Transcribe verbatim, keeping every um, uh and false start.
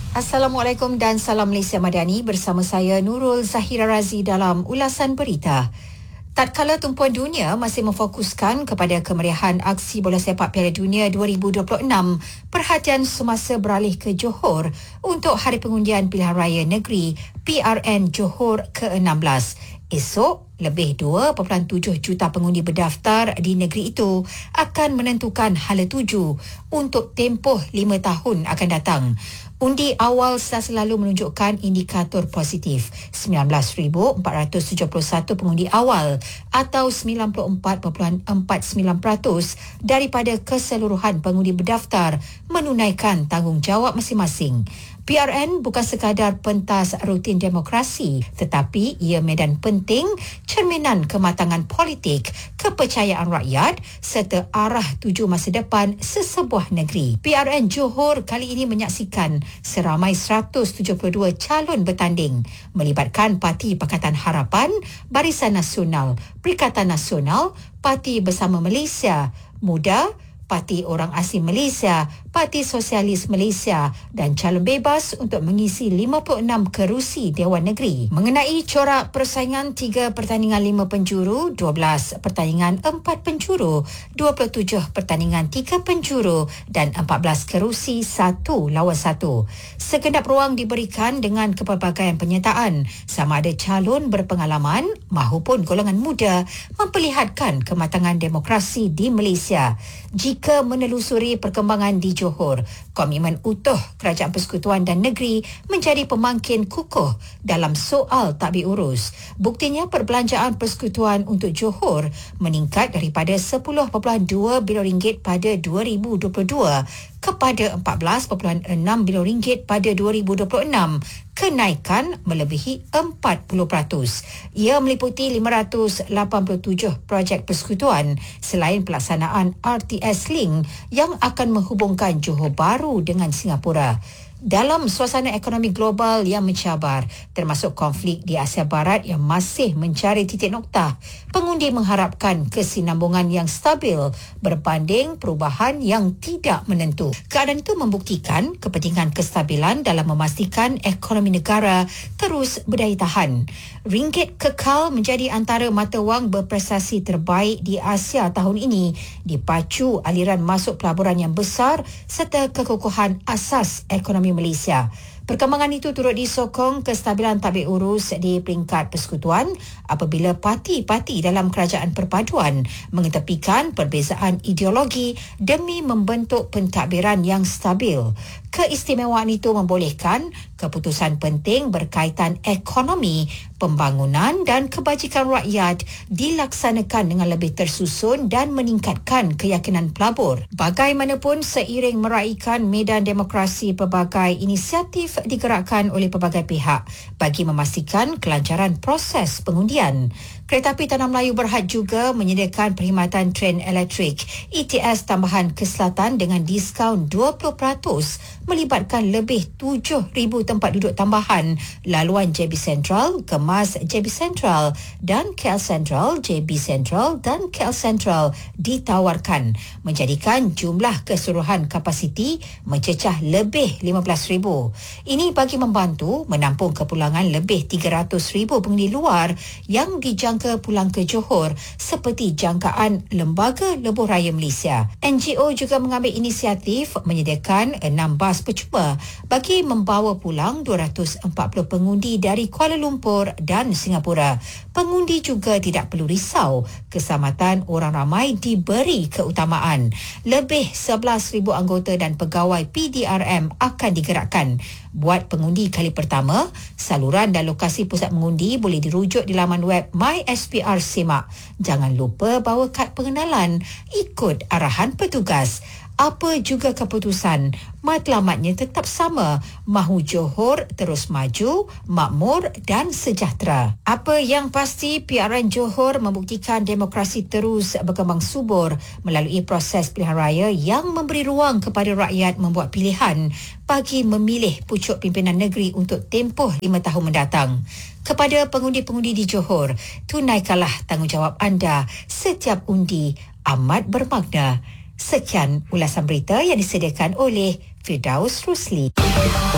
Assalamualaikum dan salam Malaysia Madani, bersama saya Nurul Zahira Razi dalam ulasan berita. Tatkala tumpuan dunia masih memfokuskan kepada kemeriahan aksi bola sepak Piala Dunia dua ribu dua puluh enam, perhatian semasa beralih ke Johor untuk Hari Pengundian Pilihan Raya Negeri P R N Johor ke enam belas. Esok, lebih dua perpuluhan tujuh juta pengundi berdaftar di negeri itu akan menentukan hala tuju untuk tempoh lima tahun akan datang. Undi awal selalu menunjukkan indikator positif, sembilan belas ribu empat ratus tujuh puluh satu pengundi awal atau sembilan puluh empat perpuluhan empat sembilan peratus daripada keseluruhan pengundi berdaftar menunaikan tanggungjawab masing-masing. P R N bukan sekadar pentas rutin demokrasi, tetapi ia medan penting cerminan kematangan politik, kepercayaan rakyat serta arah tuju masa depan sesebuah negeri. P R N Johor kali ini menyaksikan seramai seratus tujuh puluh dua calon bertanding, melibatkan Parti Pakatan Harapan, Barisan Nasional, Perikatan Nasional, Parti Bersama Malaysia Muda, Parti Orang Asing Malaysia, Parti Sosialis Malaysia dan calon bebas untuk mengisi lima puluh enam kerusi Dewan Negeri. Mengenai corak persaingan tiga pertandingan lima penjuru, dua belas pertandingan empat penjuru, dua puluh tujuh pertandingan tiga penjuru dan empat belas kerusi satu lawan satu. Segenap ruang diberikan dengan kepelbagaian penyertaan, sama ada calon berpengalaman mahupun golongan muda, memperlihatkan kematangan demokrasi di Malaysia. Jika menelusuri perkembangan di Johor, komitmen utuh Kerajaan Persekutuan dan Negeri menjadi pemangkin kukuh dalam soal tadbir urus. Buktinya perbelanjaan Persekutuan untuk Johor meningkat daripada sepuluh perpuluhan dua bilion ringgit pada dua ribu dua puluh dua kepada empat belas perpuluhan enam bilion ringgit pada dua ribu dua puluh enam. Kenaikan melebihi empat puluh peratus. Ia meliputi lima ratus lapan puluh tujuh projek persekutuan selain pelaksanaan R T S Link yang akan menghubungkan Johor Bahru dengan Singapura. Dalam suasana ekonomi global yang mencabar, termasuk konflik di Asia Barat yang masih mencari titik noktah, pengundi mengharapkan kesinambungan yang stabil berbanding perubahan yang tidak menentu. Keadaan itu membuktikan kepentingan kestabilan dalam memastikan ekonomi negara terus berdaya tahan. Ringgit kekal menjadi antara mata wang berprestasi terbaik di Asia tahun ini, dipacu aliran masuk pelaburan yang besar serta kekukuhan asas ekonomi Malaysia. Perkembangan itu turut disokong kestabilan tadbir urus di peringkat persekutuan apabila parti-parti dalam kerajaan perpaduan mengetepikan perbezaan ideologi demi membentuk pentadbiran yang stabil. Keistimewaan itu membolehkan keputusan penting berkaitan ekonomi, pembangunan dan kebajikan rakyat dilaksanakan dengan lebih tersusun dan meningkatkan keyakinan pelabur. Bagaimanapun, seiring meraikan medan demokrasi, pelbagai inisiatif digerakkan oleh pelbagai pihak bagi memastikan kelancaran proses pengundian. Kereta Api Tanah Melayu Berhad juga menyediakan perkhidmatan tren elektrik E T S tambahan ke selatan dengan diskaun dua puluh peratus, melibatkan lebih tujuh ribu tempat duduk tambahan laluan J B Central, Kemas J B Central dan K L Central, J B Central dan K L Central ditawarkan, menjadikan jumlah keseluruhan kapasiti mencecah lebih lima belas ribu. Ini bagi membantu menampung kepulangan lebih tiga ratus ribu pengundi luar yang dijangka pulang ke Johor seperti jangkaan Lembaga Lebuh Raya Malaysia. N G O juga mengambil inisiatif menyediakan enam bas percuma bagi membawa pulang dua ratus empat puluh pengundi dari Kuala Lumpur dan Singapura. Pengundi juga tidak perlu risau, keselamatan orang ramai diberi keutamaan. Lebih sebelas ribu anggota dan pegawai P D R M akan digerakkan. Buat pengundi kali pertama, saluran dan lokasi pusat mengundi boleh dirujuk di laman web My S P R Semak. Jangan lupa bawa kad pengenalan, ikut arahan petugas. Apa juga keputusan, matlamatnya tetap sama, mahu Johor terus maju, makmur dan sejahtera. Apa yang pasti, P R N Johor membuktikan demokrasi terus berkembang subur melalui proses pilihan raya yang memberi ruang kepada rakyat membuat pilihan bagi memilih pucuk pimpinan negeri untuk tempoh lima tahun mendatang. Kepada pengundi-pengundi di Johor, tunaikanlah tanggungjawab anda. Setiap undi amat bermakna. Sekian ulasan berita yang disediakan oleh Firdaus Rusli.